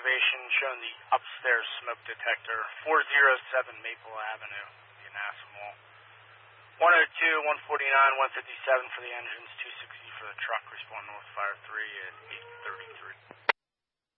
activation showing the upstairs smoke detector, 407 Maple Avenue, the Anasimol. 102, 149, 157 for the engines, 260 for the truck. Respond North Fire 3 at 8:33.